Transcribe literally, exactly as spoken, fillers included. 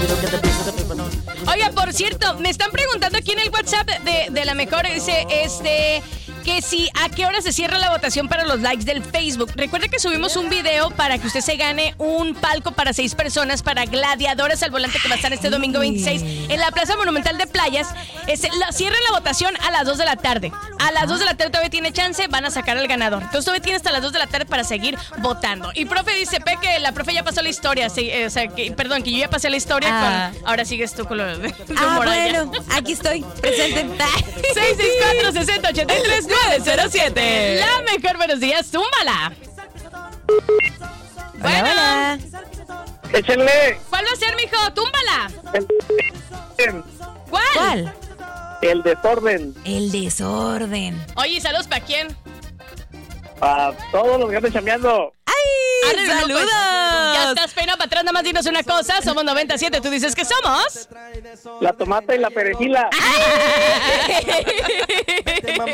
Oiga, por cierto, me están preguntando aquí en el WhatsApp de, de la mejor, dice, este... que si a qué hora se cierra la votación para los likes del Facebook. Recuerda que subimos un video para que usted se gane un palco para seis personas para Gladiadores al Volante, que va a estar este domingo veintiséis en la Plaza Monumental de Playas. Este, la, cierran la votación a las dos de la tarde. A las dos de la tarde todavía tiene chance, van a sacar al ganador. Entonces todavía tiene hasta las dos de la tarde para seguir votando. Y profe dice, Pe, que la profe ya pasó la historia. Sí, eh, o sea, que, perdón, que yo ya pasé la historia. Ah. Con, ahora sigues tú con lo de Ah, Moraya. bueno, aquí estoy, presente. seis seis cuatro, seis cero ocho tres, nueve cero siete. La mejor, buenos días, túmbala. Hola, hola. Échenle. ¿Cuál va a ser, mijo? Túmbala. El, ¿Cuál? ¿Cuál? el desorden. El desorden. Oye, ¿saludos para quién? Para todos los que andan chambeando. ¡Ay! Arre, no, ¡Saludos! pues, ya estás pena para atrás, nada más dinos una cosa. Somos noventa y siete, tú dices que somos La tomata y la perejila.